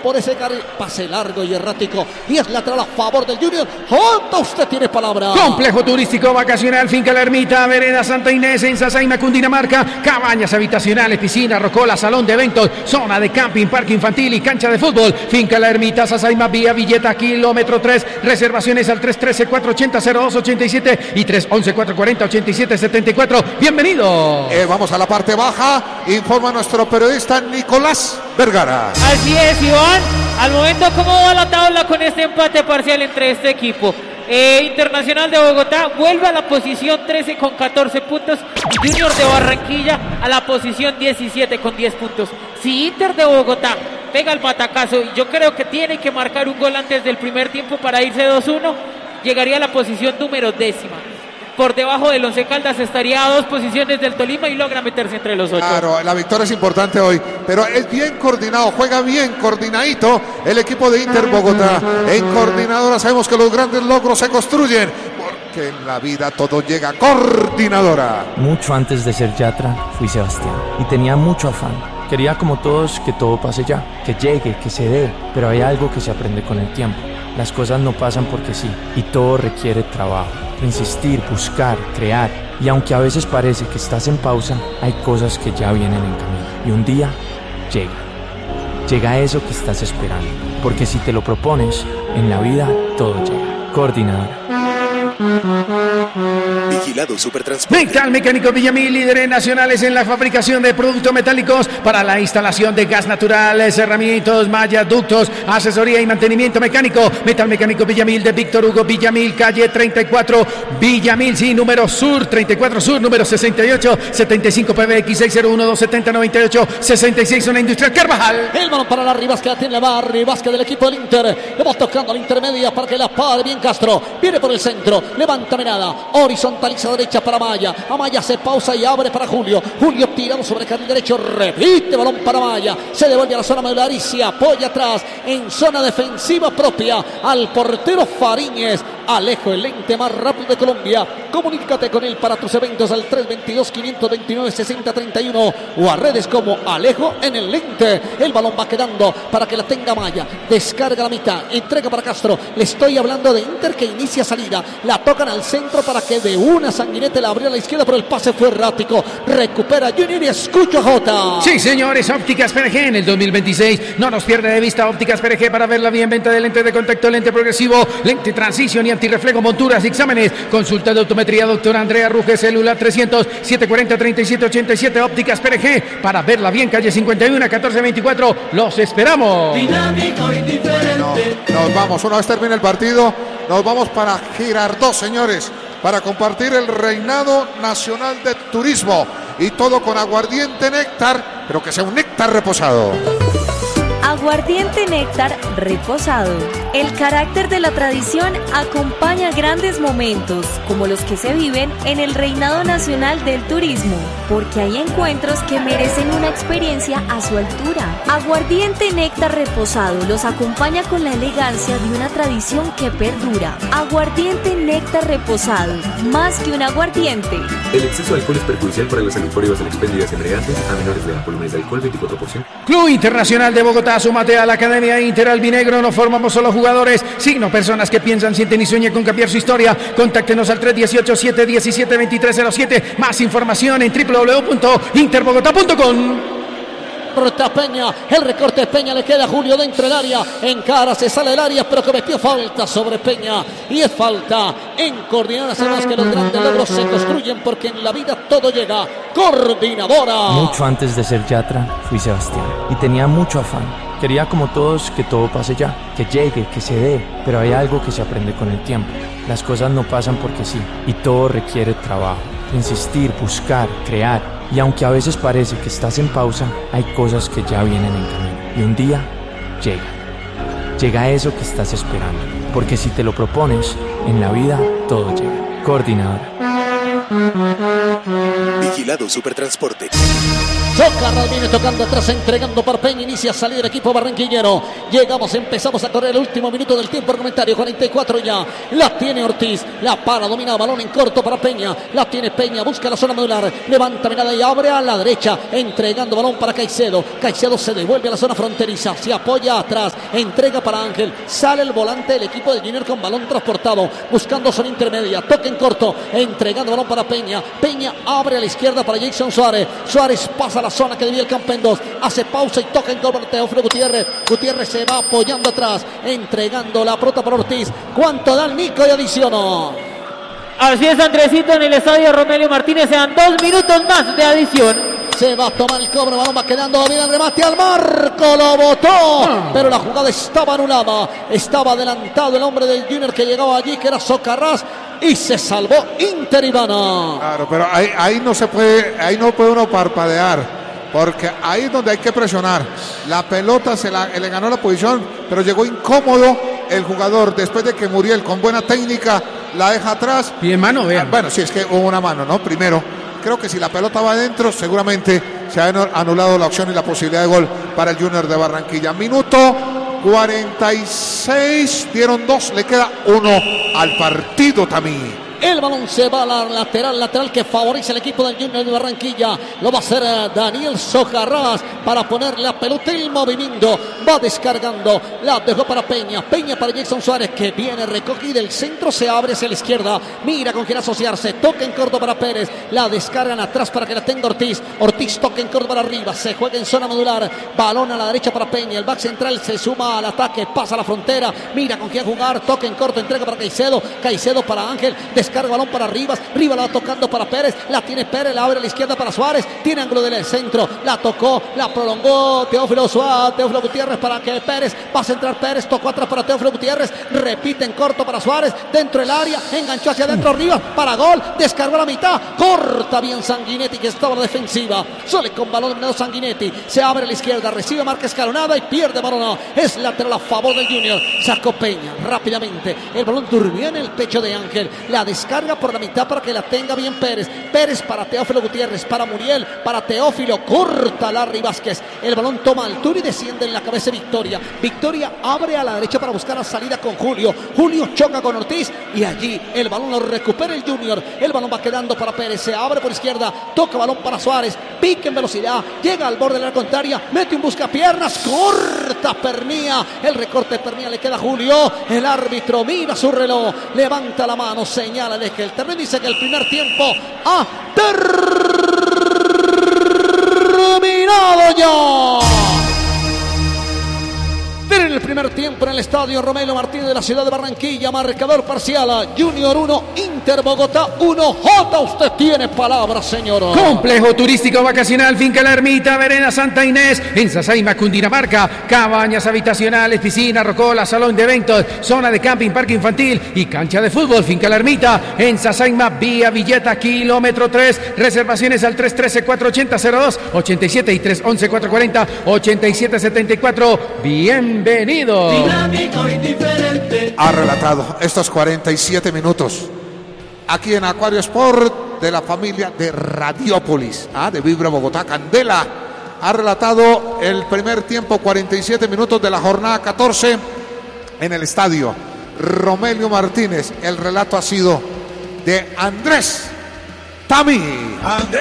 por ese pase largo y errático. Y es lateral a favor del Junior. Jota, usted tiene palabra. Complejo turístico vacacional Finca La Ermita, Vereda Santa Inés en Sasaima, Cundinamarca. Cabañas habitacionales, piscina, rocola, salón de eventos, zona de camping, parque infantil y cancha de fútbol. Finca La Ermita, Sasaima, vía Villeta, kilómetro 3. Reservaciones al 313-480-0287 y 311-440-8774. Bienvenido. Vamos a la parte baja. Informa nuestro periodista Nicolás Vergara. Así es, Iván. Al momento, ¿cómo va la tabla con este empate parcial entre este equipo? Internacional de Bogotá vuelve a la posición 13 con 14 puntos y Junior de Barranquilla a la posición 17 con 10 puntos. Si Inter de Bogotá pega el batacazo, y yo creo que tiene que marcar un gol antes del primer tiempo para irse 2-1, llegaría a la posición número 10. Por debajo del Once Caldas estaría a 2 posiciones del Tolima y logra meterse entre los 8. Claro, la victoria es importante hoy, pero es bien coordinado, juega bien coordinadito el equipo de Inter Bogotá. En coordinadora sabemos que los grandes logros se construyen, porque en la vida todo llega. Coordinadora. Mucho antes de ser Yatra fui Sebastián y tenía mucho afán. Quería como todos que todo pase ya, que llegue, que se dé, pero hay algo que se aprende con el tiempo. Las cosas no pasan porque sí, y todo requiere trabajo, insistir, buscar, crear. Y aunque a veces parece que estás en pausa, hay cosas que ya vienen en camino. Y un día llega eso que estás esperando. Porque si te lo propones, en la vida todo llega. Coordinadora. Vigilado Supertransporte. Metal Mecánico Villamil, líderes nacionales en la fabricación de productos metálicos para la instalación de gas natural, cerramientos, mallas, ductos, asesoría y mantenimiento mecánico. Metal Mecánico Villamil de Víctor Hugo Villamil, calle 34, Villamil, sí, número sur, 34 sur, número 68, 75 PBX 601-270-98, 66, zona industrial Carvajal. El balón para la Rivasca, tiene la Rivasca del equipo del Inter. Le va tocando a la intermedia para que la pare bien Castro. Viene por el centro, levanta mirada, horizontaliza derecha para Amaya. Amaya se pausa y abre para Julio. Julio tirado sobre el carril derecho, repite balón para Amaya. Se devuelve a la zona medular y se apoya atrás en zona defensiva propia al portero Fariñez. Alejo, el ente más rápido de Colombia. Comunícate con él para tus eventos al 322-529-6031 o a redes como Alejo en el lente. El balón va quedando para que la tenga Maya. Descarga la mitad, entrega para Castro. Le estoy hablando de Inter que inicia salida. La tocan al centro para que de una Sanguinete la abrió a la izquierda, pero el pase fue errático. Recupera Junior y escucha Jota. Sí, señores, Ópticas PRG en el 2026. No nos pierde de vista Ópticas PRG para verla bien. Venta de lente de contacto, lente progresivo, lente transición y antirreflejo, monturas y exámenes. Consulta de optometría, doctora Andrea Ruge, celular 300-740-3787. Ópticas PRG para verla bien, calle 51, 1424. Los esperamos. Dinámico y diferente. Nos vamos, una vez termine el partido, nos vamos para Girardot, señores, para compartir el reinado nacional de turismo y todo con aguardiente néctar, pero que sea un néctar reposado. Aguardiente néctar reposado. El carácter de la tradición acompaña grandes momentos, como los que se viven en el Reinado Nacional del Turismo, porque hay encuentros que merecen una experiencia a su altura. Aguardiente néctar reposado los acompaña con la elegancia de una tradición que perdura. Aguardiente néctar reposado, más que un aguardiente. El exceso de alcohol es perjudicial para la salud. Prohíbas el expendio de embriagantes a menores de edad. Volúmenes de alcohol 24%. Club Internacional de Bogotá, súmate a la Academia Inter Albinegro. No formamos solo jugadores, sino personas que piensan, sienten y sueñan con cambiar su historia. Contáctenos al 318-717-2307. Más información en www.interbogotá.com. Corta Peña, el recorte de Peña le queda a Julio dentro del área, encara, se sale del área, pero cometió falta sobre Peña, y es falta en Coordinadora. Sabemos que los grandes logros se construyen porque en la vida todo llega. Coordinadora. Mucho antes de ser Yatra fui Sebastián y tenía mucho afán. Quería como todos que todo pase ya, que llegue, que se dé, pero hay algo que se aprende con el tiempo. Las cosas no pasan porque sí, y todo requiere trabajo, insistir, buscar, crear. Y aunque a veces parece que estás en pausa, hay cosas que ya vienen en camino. Y un día llega eso que estás esperando. Porque si te lo propones, en la vida todo llega. Coordinadora. Vigilado Supertransporte. Socarrás viene tocando atrás, entregando para Peña. Inicia a salir el equipo barranquillero. Empezamos a correr el último minuto del tiempo reglamentario. 44 ya. La tiene Ortiz. La para, domina, balón en corto para Peña. La tiene Peña, busca la zona medular. Levanta mirada y abre a la derecha. Entregando balón para Caicedo. Caicedo se devuelve a la zona fronteriza. Se apoya atrás. Entrega para Ángel. Sale el volante del equipo de Junior con balón transportado. Buscando zona intermedia. Toque en corto. Entregando balón para Peña. Peña abre a la izquierda para Jason Suárez. Suárez pasa la zona que debía el campo en dos, hace pausa y toca en corto para Teófilo Gutiérrez. Gutiérrez se va apoyando atrás, entregando la pelota para Ortiz. ¿Cuánto da el Nico? Y adicionó. Así es, Andresito, en el estadio Romelio Martínez se dan 2 minutos más de adición. Se va a tomar el cobro, balón va quedando bien, el remate al marco, lo botó, pero la jugada estaba anulada. Estaba adelantado el hombre del Junior que llegaba allí, que era Socarrás, y se salvó Inter Ivana. Claro, pero ahí no se puede, ahí no puede uno parpadear. Porque ahí es donde hay que presionar. La pelota le ganó la posición, pero llegó incómodo el jugador. Después de que Muriel, con buena técnica, la deja atrás. Bien, mano, vean. Bueno, sí, es que hubo una mano, ¿no? Primero, creo que si la pelota va adentro, seguramente se ha anulado la opción y la posibilidad de gol para el Junior de Barranquilla. Minuto 46, dieron 2, le queda 1 al partido también. El balón se va a la lateral que favorece al equipo del Junior de Barranquilla. Lo va a hacer Daniel Socarrás para poner la pelota en movimiento. Va descargando, la dejó para Peña. Peña para Jason Suárez, que viene recogida del centro, se abre hacia la izquierda. Mira con quién asociarse, toca en corto para Pérez. La descargan atrás para que la tenga Ortiz. Ortiz toca en corto para arriba, se juega en zona modular. Balón a la derecha para Peña. El back central se suma al ataque, pasa a la frontera. Mira con quién jugar, toca en corto, entrega para Caicedo. Caicedo para Ángel, carga balón para Rivas, Rivas la va tocando para Pérez, la tiene Pérez, la abre a la izquierda para Suárez, tiene ángulo del centro, la tocó, la prolongó Teófilo Gutiérrez para que Pérez, va a centrar Pérez, tocó atrás para Teófilo Gutiérrez, repite en corto para Suárez, dentro del área, enganchó hacia adentro Rivas, para gol, descargó a la mitad, corta bien Sanguinetti que estaba en la defensiva, sale con balón dominado Sanguinetti, se abre a la izquierda, recibe marca escalonada y pierde balón, es lateral a favor del Junior, sacó Peña rápidamente, el balón durmió en el pecho de Ángel, la descarga por la mitad para que la tenga bien Pérez. Pérez para Teófilo Gutiérrez, para Muriel, para Teófilo, corta Larry Vázquez. El balón toma altura y desciende en la cabeza de Victoria. Victoria abre a la derecha para buscar la salida con Julio. Julio choca con Ortiz y allí el balón lo recupera el Junior. El balón va quedando para Pérez, se abre por izquierda, toca balón para Suárez, pica en velocidad, llega al borde de la contraria, mete un buscapiernas, corta Pernía. El recorte de Pernía le queda a Julio. El árbitro mira su reloj, levanta la mano, señala que el terreno dice que el primer tiempo ha terminado ya. En el primer tiempo en el estadio Romelio Martínez de la ciudad de Barranquilla, marcador parcial, Junior 1, Inter Bogotá 1. J, usted tiene palabras, señor. Complejo turístico vacacional Finca La Ermita, Verena Santa Inés, en Sasaima, Cundinamarca. Cabañas habitacionales, piscina, rocola, salón de eventos, zona de camping, parque infantil y cancha de fútbol. Finca La Ermita, en Sasaima, vía Villeta, kilómetro 3. Reservaciones al 313-480-02, 87 y 311-440-8774. Bienvenido. Dinámico y diferente. Ha relatado estos 47 minutos aquí en Acuario Sport de la familia de Radiópolis, de Vibra Bogotá Candela. Ha relatado el primer tiempo, 47 minutos de la jornada 14 en el estadio Romelio Martínez. El relato ha sido de Andrés Tami. Andrés.